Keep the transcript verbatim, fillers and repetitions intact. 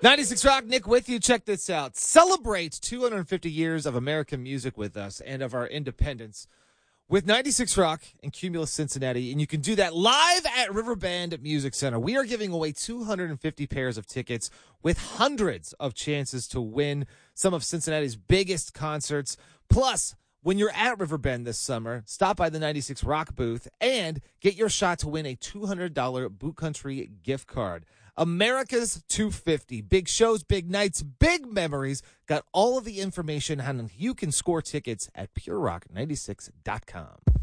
ninety-six Rock, Nick with you. Check this out. Celebrate two hundred fifty years of American music with us and of our independence with ninety-six Rock and Cumulus Cincinnati. And you can do that live at Riverbend Music Center. We are giving away two hundred fifty pairs of tickets with hundreds of chances to win some of Cincinnati's biggest concerts. Plus, when you're at Riverbend this summer, stop by the ninety-six Rock booth and get your shot to win a two hundred dollars Boot Country gift card. America's two fifty. Big shows, big nights, big memories. Got all of the information on how you can score tickets at pure rock ninety-six dot com.